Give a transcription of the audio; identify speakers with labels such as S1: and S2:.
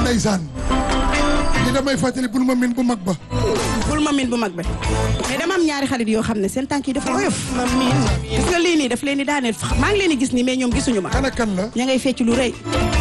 S1: ndeysaan li damay fàttali bul ma min bu mag ba.
S2: bul ma min bu mag ba mais dama am ñaari xarit yoo xam ne seen tànk yi dafa oyof. gis nga lii nii daf leen di daaneel maa ngi leen di gis nii mais ñoom gisuñu ma.
S1: kan ak kan la.
S2: ña ngay fecc lu rëy.